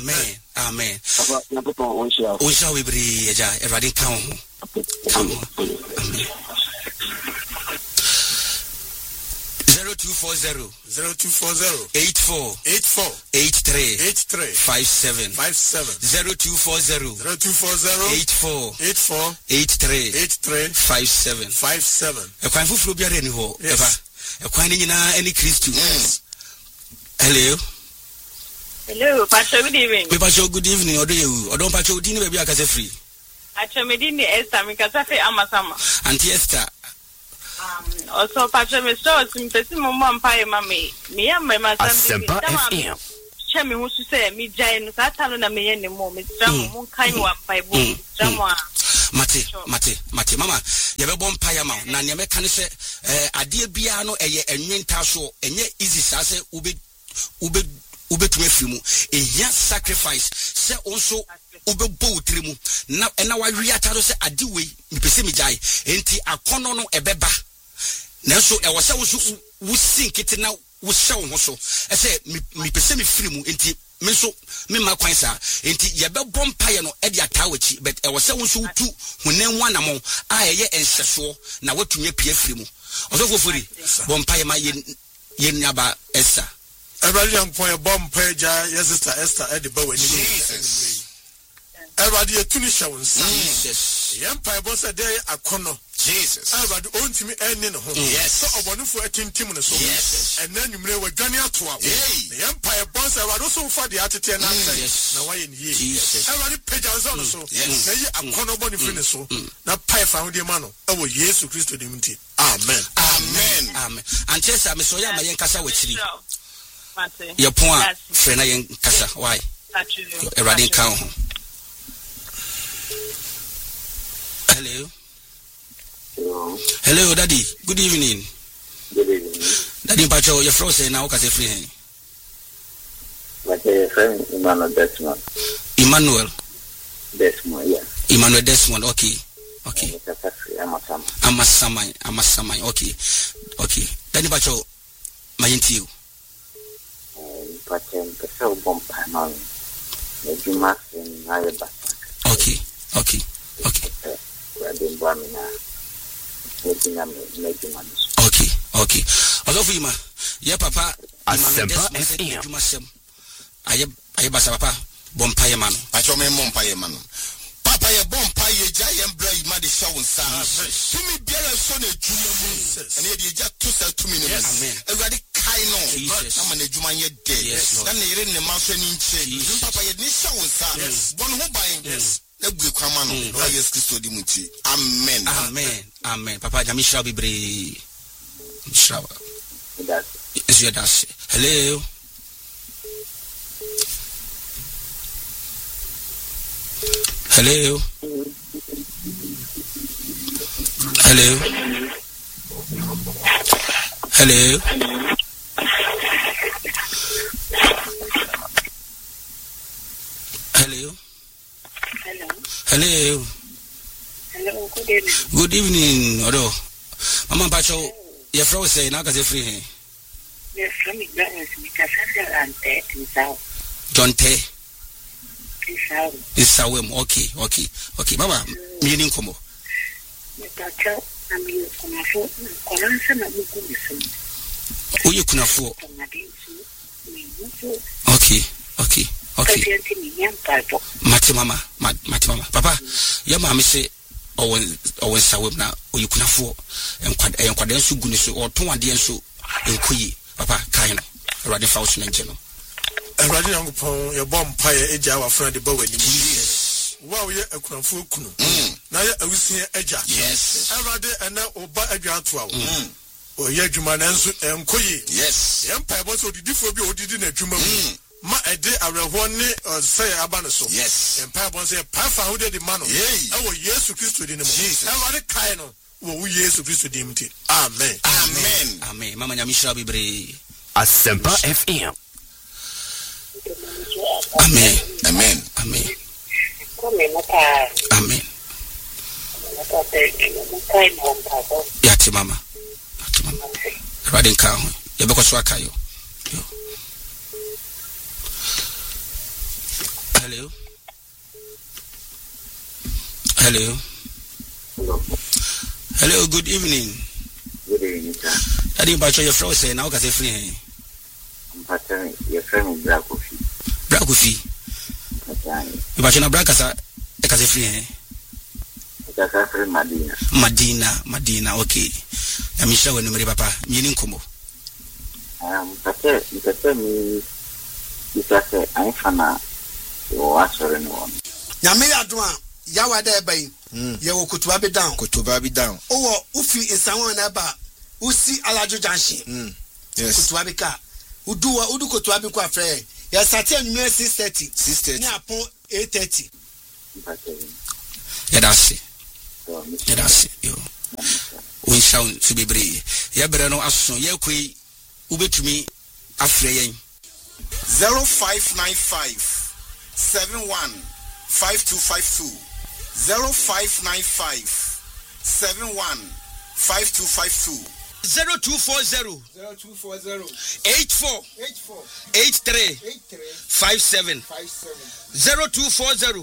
Amen. Amen. We shall be brave. Everybody come. Amen. 0240 84 83 57 0240 84 83 57 ekwan fufuro biara ni ho eba ekwan ni nyina any Christu. Hello Pastor, good evening. Pastor, good evening. Odo you odon Pastor odini be bia kase free Achomedini Esther Mikasafe Amasama. Auntie Esther. Also Pastor Mr. Simpesi mama mpae mame. Me am my Asempa FM. Chemi hu say me jai no sata no na me ye ne mo me tram mo kan wa mpae bo. Tram a Mate mama ye be bo mpae ma na ne me kan se ade bia no eye enwenta so enye easy sa se ubetumi afimu ehia sacrifice se onso ubebo utrimu na wa wiata so ade we mepese mejai enti akono no ebeba nanso ewo se wo wusinkete na wo hye wo so ese mepese me firimu enti me so me ma kwan sa enti ye be bompaye no e de atawachi but ewo se wo so utu hunen wanamo a ye enhyeso na watumi apia firimu osofo fori bompaye ma ye nyaba esa everybody young point bomb page your sister Esther at the bow when Jesus everybody a tunisha won Jesus empire boss a day akono Jesus everybody own to me ending home yes so obonufo atintim no so yes and then you mre wa dwane atoa the empire boss everybody also for the attitude na say na why in here everybody page on so na yi akono bonifo ne so na pai found the man no e Jesus Christ the dimti amen antesa me so ya ma yen kasa wachiri your point friend yen kasa why everybody count. Hello daddy, good evening. Daddy Pacho, your friend say now kase free hen. But friend Emmanuel Desmond. Yeah. Emmanuel Desmond, okay. Amasamai, okay. Daddy Pacho, my interview. Okay. Also Ima, yeah papa, Asempa FM. I basa papa, bompaye man. Achome bompaye man. Papa ye bompaye jay embra ima de show nsa. Tumi biara so na juma mu. Ene ye ja to sell to me no. Everybody kaino. Na man ejuma ye de. Na ne yire ne ma so ni nche. Papa ye ni show nsa. Bon ho ban. Yes. Ebu kwama no. Yes Christo di muti. Amen. Papa jami shall be brave. Shower. Is your dash. Hello. Hello. Good evening. Odo. Mama Pacho, your friend say now kase free hen. Yes, from me because John Te. It's okay. Mama, meaning komo. Uyu kunafu. Okay. Mati mama. Papa, your mama say owen sawem na uyu kunafu. Enkwade nso gu ni so o ton ade nso enkoyi. Papa, kai no. Already fought na ngeno. Everybody young pon your bomb pie eja wa friend the bow when you wow ye akunafo kunu na ye awusie eja yes everybody and oba adwa to awo o ye adwuma na nso enkoyi yes empire boss odidifo bi odidi na adwuma mu ma ede areho ne say aba no so yes empire boss say pafa ho de man e wo Jesus Christ di ne mo everybody kai no wo Jesus Christ di mti amen mama nyamisha bibre Asempa FM. Amen. Yati mama. Riding car. You because wakayo. Hello. Hello. Hello. Hello, good evening. Good evening, sir. I didn't patch your froze say now kasi free. I'm patching your friend Black Coffee. Black Coffee. You patch na Black kasa kasi free. Kasa free Madina. Madina, okay. I'm sure when you papa, meaning komo. Patching me. Because I'm fana. You watch her in one. Yamila Dwan, Yawada Bay, Yawo Kutuabi down. Oh, Ufi is someone about Usi Alajo Janshi. Yes. Kutuabika. Udua Udu Kutuabika Frey. Yes, I tell you 6:30. Near upon 8:30. Yeah, that's it. Yo. We shall to be brave. Yabrano Asun, Yakui, Ube to me, Afrayin. 0595 71 5252 0595 71 5252 0240 84 83 57 0240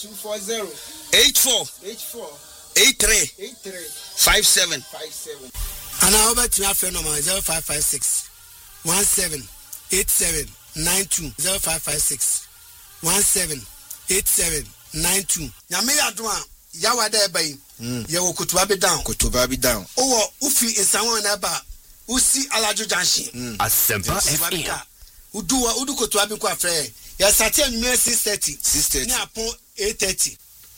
84 83 57 And I over to my friend number 0556 17 87 92 0556 17 87 92. Yamila Dwan, Yawada Bay, Yawo Kutuabi down. Oh, Ufi is someone about Usi Alajo Janshi. Asempa FM. Udua Udu Kutuabi Frey. Yes, I tell you 6:30. Near upon 8:30.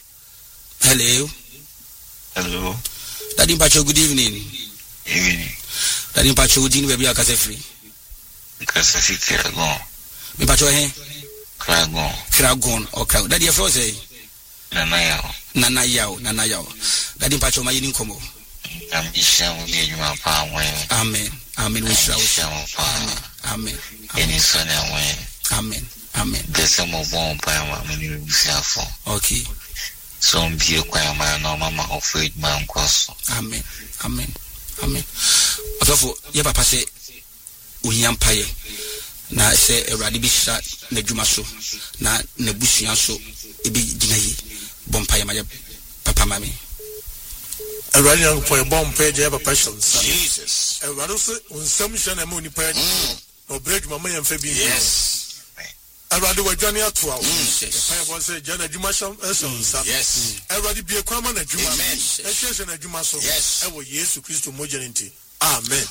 Hello. Daddy Pacho, good evening. Daddy Pacho, good evening, baby. Akase free. Because I see Kragon. Me Pacho, Kragon or Kragon. Daddy, your say Nana Yao. Daddy Pacho, my in Como. I'm Isham, you my power. Amen. We shall. Amen. Any son, Amen. There's some of one power when you for. Okay. So be a quiet man, no mama afraid man cross. Amen. Therefore, your papa say, Uyampaye. Na say Eradi Bisha, Nejumaso, na Nebusianso, Ebi Ginayi, Bompire, my papa mammy. A running for a bomb page ever passions. Jesus. A Radusa, when some shall a money page, or break Mamma and Fabi. Yes. I rather were Johnny at 12. Yes. I was a Jana Jumashan, Yes. I rather be a common at Juma. Amen. A church and a Jumaso. Yes. I will yes to Christo Mogenity. Amen.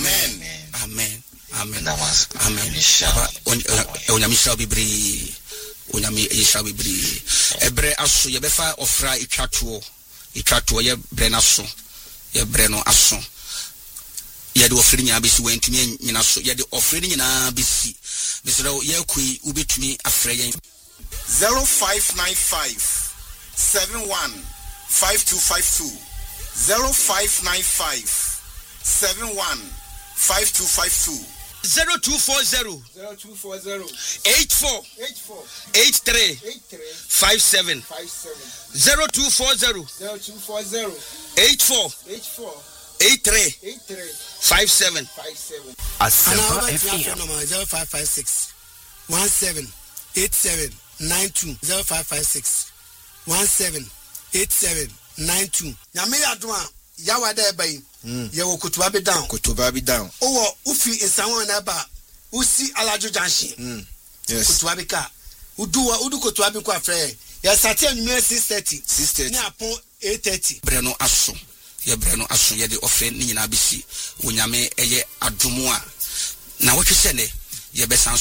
Onyami shall be bree. Ebre aso ye befa ofra itwatuo ye brenaso ye breno aso ye de ofri nya besi wentumi nyina so ye de ofri nyina besi mesero ye kui ubetumi afra ye 0595 71 5252 0595 71 5252 0240 84 83 57 0240 84 83 57 Asempa FM. Number 0556 17 87 92 0556 17 87 92. Yamila Dwan, Yawada Bay, Yawo Kutuabi down. Oh, Ufi is someone about Usi Alajo Janshi. Yes. Kutuabika. Udua Udu Kutuabika Frey. Yes, I tell you 6:30. Near upon 8:30. Breno aso ye de offend ni nyina besi onyame eye adomo a na wotwe se ne ye besan